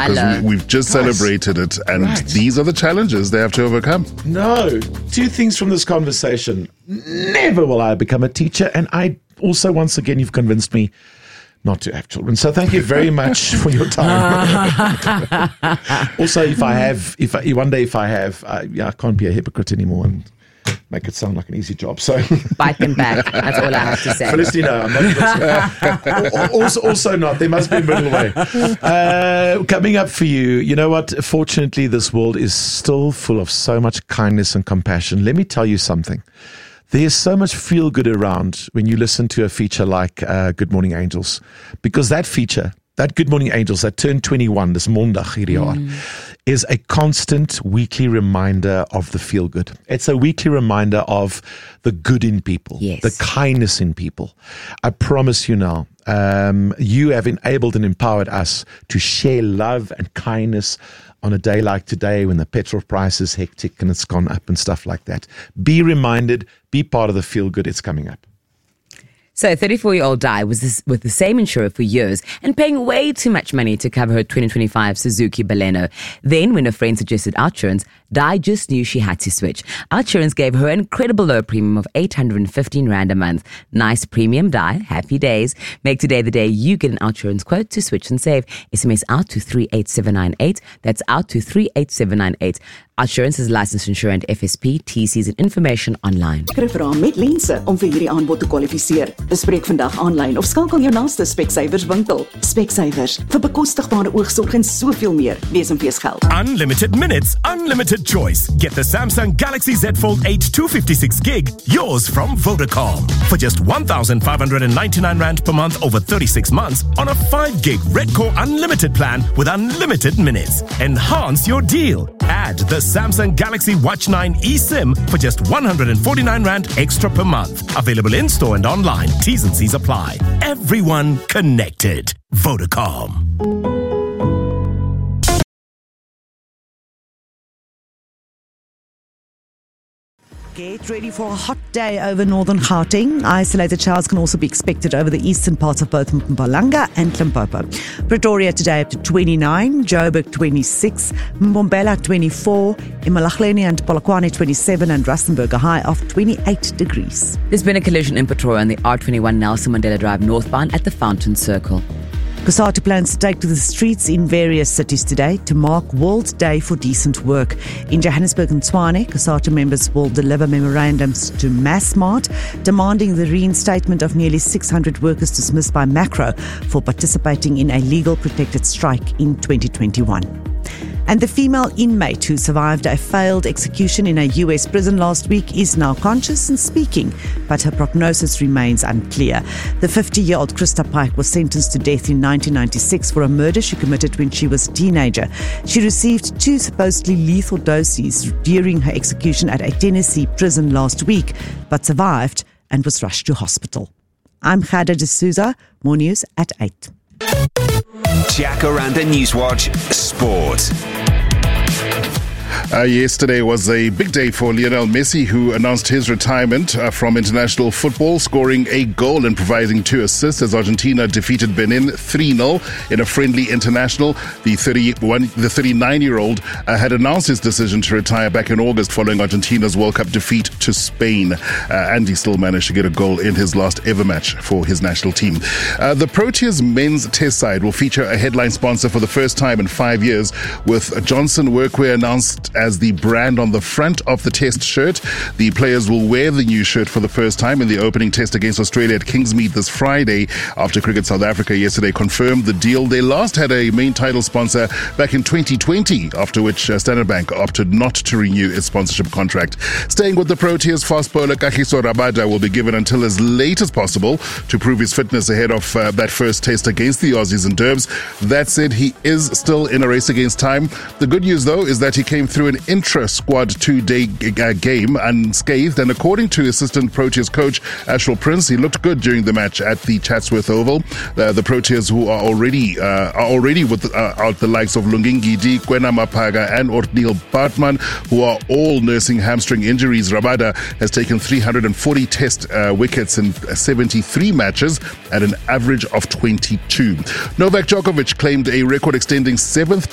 because we've just celebrated it, and these are the challenges they have to overcome. No, two things from this conversation. Never will I become a teacher, and I also, once again, you've convinced me not to have children. So thank you very much for your time. Also, if I can't be a hypocrite anymore and make it sound like an easy job. So bite them back. That's all I have to say. Celestina, I'm not also not. There must be a middle way. Coming up for you, you know what? Fortunately, this world is still full of so much kindness and compassion. Let me tell you something. There's so much feel good around when you listen to a feature like Good Morning Angels, because that feature, that Good Morning Angels that turned 21 this Mondag hierdie is a constant weekly reminder of the feel good. It's a weekly reminder of the good in people, the kindness in people. I promise you now, you have enabled and empowered us to share love and kindness on a day like today when the petrol price is hectic and it's gone up and stuff like that. Be reminded, be part of the feel good. It's coming up. So a 34-year-old Di was with the same insurer for years and paying way too much money to cover her 2025 Suzuki Baleno. Then, when a friend suggested Outsurance, Di just knew she had to switch. Outsurance gave her an incredible low premium of 815 Rand a month. Nice premium, Di. Happy days. Make today the day you get an Outsurance quote to switch and save. SMS out to 38798. That's out to 38798. Outsurance is licensed insurer and FSP, TCs en information online. Vra met Lense om vir hierdie aanbod te kwalifiseer. Bespreek vandag aanlyn of skakel jou naaste Specsavers winkel. Specsavers vir bekostigbare oogsorg en soveel meer. Wees en wees geld. Unlimited minutes, unlimited choice. Get the Samsung Galaxy Z Fold 8 256 gig, yours from Vodacom. For just 1,599 Rand per month over 36 months on a 5 gig Red Core unlimited plan with unlimited minutes. Enhance your deal. Add the Samsung Galaxy Watch 9 eSIM for just 149 Rand extra per month. Available in-store and online. T's and C's apply. Everyone connected. Vodacom. Get ready for a hot day over northern Gauteng. Isolated showers can also be expected over the eastern parts of both Mpumalanga and Limpopo. Pretoria today up to 29, Joburg 26, Mbombela 24, Imalahleni and Polokwane 27, and Rustenburg a high of 28 degrees. There's been a collision in Pretoria on the R21 Nelson Mandela Drive northbound at the Fountain Circle. COSATU plans to take to the streets in various cities today to mark World Day for Decent Work. In Johannesburg and Tshwane, COSATU members will deliver memorandums to Massmart demanding the reinstatement of nearly 600 workers dismissed by Macro for participating in a legal protected strike in 2021. And the female inmate who survived a failed execution in a US prison last week is now conscious and speaking, but her prognosis remains unclear. The 50-year-old Krista Pike was sentenced to death in 1996 for a murder she committed when she was a teenager. She received 2 supposedly lethal doses during her execution at a Tennessee prison last week, but survived and was rushed to hospital. I'm Khada D'Souza, more news at 8. Jacaranda Newswatch Sport. Yesterday was a big day for Lionel Messi, who announced his retirement from international football, scoring a goal and providing 2 assists as Argentina defeated Benin 3-0 in a friendly international. The 39-year-old had announced his decision to retire back in August following Argentina's World Cup defeat to Spain, and he still managed to get a goal in his last ever match for his national team. The Proteas men's test side will feature a headline sponsor for the first time in 5 years, with Johnson Workwear announced as the brand on the front of the test shirt. The players will wear the new shirt for the first time in the opening test against Australia at Kingsmead this Friday, after Cricket South Africa yesterday confirmed the deal. They last had a main title sponsor back in 2020, after which Standard Bank opted not to renew its sponsorship contract. Staying with the Proteas, fast bowler Kagiso Rabada will be given until as late as possible to prove his fitness ahead of that first test against the Aussies in Durbs. That said, he is still in a race against time. The good news, though, is that he came through an intra-squad 2-day game unscathed, and according to assistant Proteas coach Ashwell Prince, he looked good during the match at the Chatsworth Oval. The Proteas, who are already without the likes of Lungingidi, Kwena Mapaga and Ortneel Bartman, who are all nursing hamstring injuries. Rabada has taken 340 test wickets in 73 matches at an average of 22. Novak Djokovic claimed a record-extending 7th